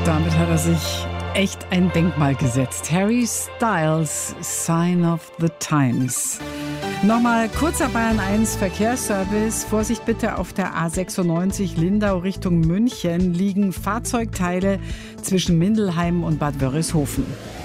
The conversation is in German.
damit hat er sich echt ein Denkmal gesetzt. Harry Styles, Sign of the Times. Nochmal kurzer Bayern 1 Verkehrsservice. Vorsicht bitte auf der A96 Lindau Richtung München liegen Fahrzeugteile zwischen Mindelheim und Bad Wörishofen.